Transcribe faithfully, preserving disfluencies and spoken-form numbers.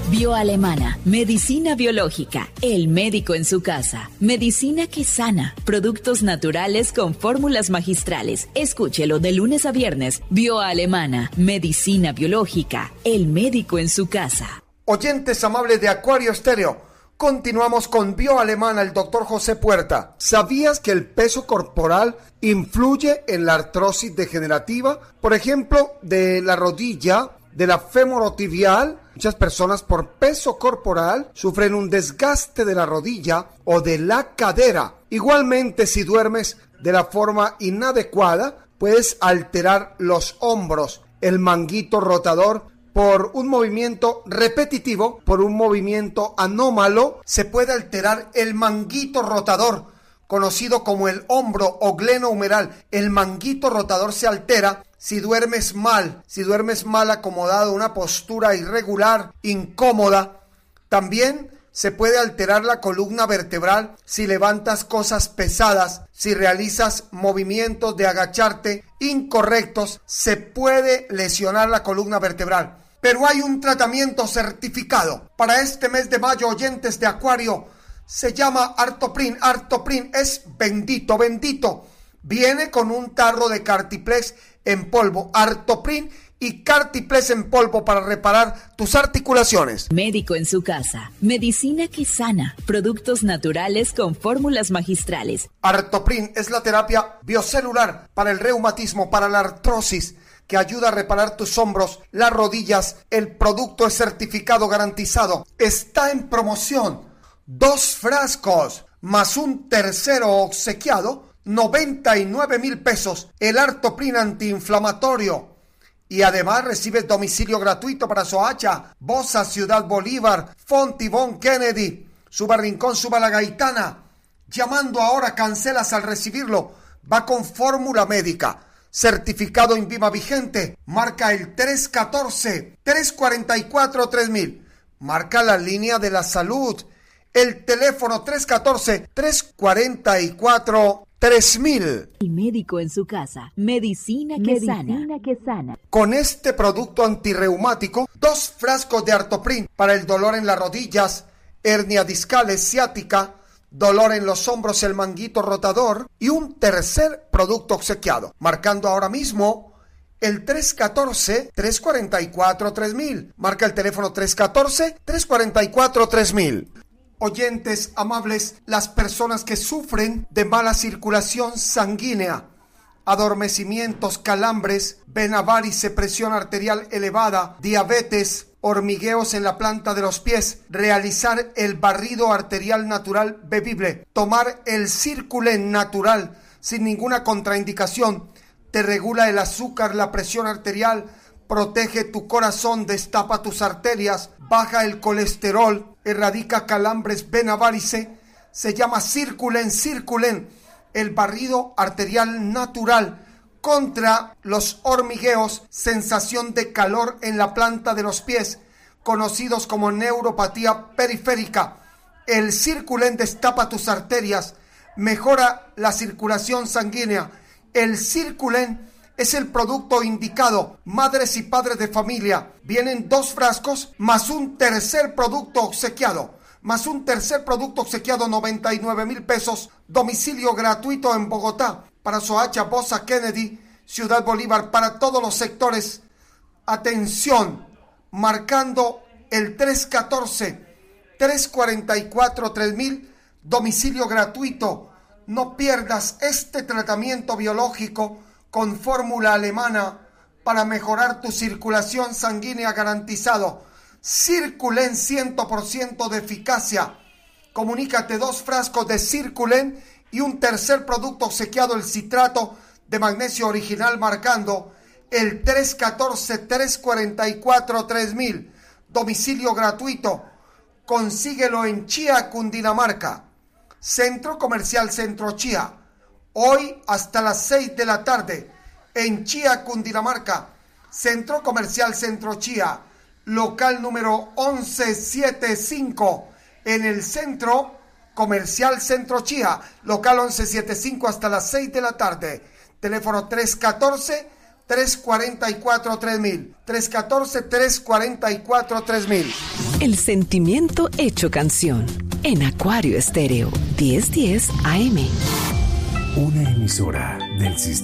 Bioalemana, medicina biológica, el médico en su casa, medicina que sana, productos naturales con fórmulas magistrales. Escúchelo de lunes a viernes. Bioalemana, medicina biológica, el médico en su casa. Oyentes amables de Acuario Estéreo, continuamos con Bioalemana, el doctor José Puerta. ¿Sabías que el peso corporal influye en la artrosis degenerativa? Por ejemplo, de la rodilla, de la femorotibial. Muchas personas por peso corporal sufren un desgaste de la rodilla o de la cadera. Igualmente, si duermes de la forma inadecuada, puedes alterar los hombros, el manguito rotador. Por un movimiento repetitivo, por un movimiento anómalo, se puede alterar el manguito rotador, conocido como el hombro o glenohumeral. El manguito rotador se altera si duermes mal, si duermes mal acomodado, una postura irregular, incómoda. También se puede alterar la columna vertebral si levantas cosas pesadas, si realizas movimientos de agacharte incorrectos, se puede lesionar la columna vertebral. Pero hay un tratamiento certificado para este mes de mayo, oyentes de Acuario. Se llama Artoprin. Artoprin es bendito, bendito. Viene con un tarro de Cartiplex en polvo. Artoprin y Cartiplex en polvo para reparar tus articulaciones. Médico en su casa. Medicina que sana. Productos naturales con fórmulas magistrales. Artoprin es la terapia biocelular para el reumatismo, para la artrosis, que ayuda a reparar tus hombros, las rodillas. El producto es certificado, garantizado. Está en promoción. Dos frascos más un tercero obsequiado, noventa y nueve mil pesos. El Artoprin antiinflamatorio. Y además recibes domicilio gratuito para Soacha, Bosa, Ciudad Bolívar, Fontibón, Kennedy. Suba Rincón, suba La Gaitana. Llamando ahora, cancelas al recibirlo. Va con fórmula médica. Certificado INVIMA vigente. Marca el tres uno cuatro, tres cuatro cuatro, tres mil. Marca la línea de la salud. El teléfono tres uno cuatro, tres cuatro cuatro, tres mil. El médico en su casa. Medicina que Medicina sana. que sana. Con este producto antirreumático, dos frascos de Artoprin para el dolor en las rodillas, hernia discales, ciática, dolor en los hombros, el manguito rotador, y un tercer producto obsequiado. Marcando ahora mismo el tres uno cuatro, tres cuatro cuatro, tres mil. Marca el teléfono tres uno cuatro, tres cuatro cuatro, tres mil. Oyentes amables, las personas que sufren de mala circulación sanguínea, adormecimientos, calambres, vena varice, presión arterial elevada, diabetes, hormigueos en la planta de los pies, realizar el barrido arterial natural bebible, tomar el Circulen natural sin ninguna contraindicación, te regula el azúcar, la presión arterial, protege tu corazón, destapa tus arterias, baja el colesterol, erradica calambres, vena varice. Se llama Circulen, Circulen, el barrido arterial natural contra los hormigueos, sensación de calor en la planta de los pies, conocidos como neuropatía periférica. El Circulen destapa tus arterias, mejora la circulación sanguínea. El Circulen es el producto indicado. Madres y padres de familia, vienen dos frascos más un tercer producto obsequiado. Más un tercer producto obsequiado, noventa y nueve mil pesos. Domicilio gratuito en Bogotá, para Soacha, Bosa, Kennedy, Ciudad Bolívar, para todos los sectores. Atención, marcando el tres uno cuatro, tres cuatro cuatro, tres mil, domicilio gratuito. No pierdas este tratamiento biológico con fórmula alemana para mejorar tu circulación sanguínea, garantizado. Circulen, cien por ciento de eficacia. Comunícate, dos frascos de Circulen y un tercer producto obsequiado, el citrato de magnesio original, marcando el tres uno cuatro, tres cuatro cuatro, tres mil. Domicilio gratuito. Consíguelo en Chía, Cundinamarca. Centro Comercial Centro Chía. Hoy hasta las seis de la tarde en Chía, Cundinamarca. Centro Comercial Centro Chía. Local número once setenta y cinco en el Centro Comercial Centro Chía. Local once setenta y cinco hasta las seis de la tarde. Teléfono tres uno cuatro, tres cuatro cuatro, tres mil. tres uno cuatro, tres cuatro cuatro, tres mil. El sentimiento hecho canción. En Acuario Estéreo, diez diez A M. Una emisora del sistema.